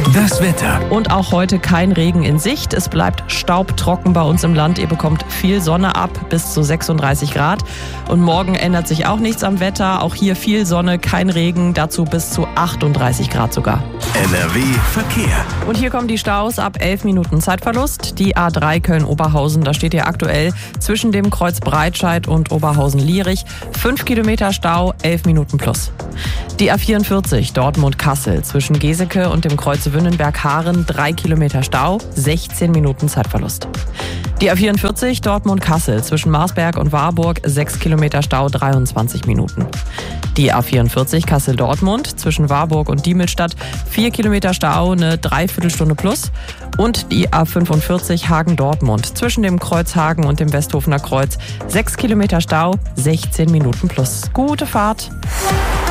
Das Wetter. Und auch heute kein Regen in Sicht. Es bleibt staubtrocken bei uns im Land. Ihr bekommt viel Sonne ab, bis zu 36 Grad. Und morgen ändert sich auch nichts am Wetter. Auch hier viel Sonne, kein Regen, dazu bis zu 38 Grad sogar. NRW Verkehr. Und hier kommen die Staus ab 11 Minuten Zeitverlust. Die A3 Köln-Oberhausen, da steht ihr aktuell zwischen dem Kreuz Breitscheid und Oberhausen-Lierich. 5 Kilometer Stau, 11 Minuten plus. Die A44 Dortmund-Kassel zwischen Geseke und dem Kreuz Wünnenberg-Haaren 3 Kilometer Stau, 16 Minuten Zeitverlust. Die A44 Dortmund-Kassel zwischen Marsberg und Warburg 6 Kilometer Stau, 23 Minuten. Die A44 Kassel-Dortmund zwischen Warburg und Diemelstadt 4 Kilometer Stau, eine Dreiviertelstunde plus. Und die A45 Hagen-Dortmund zwischen dem Kreuz Hagen und dem Westhofener Kreuz 6 Kilometer Stau, 16 Minuten plus. Gute Fahrt!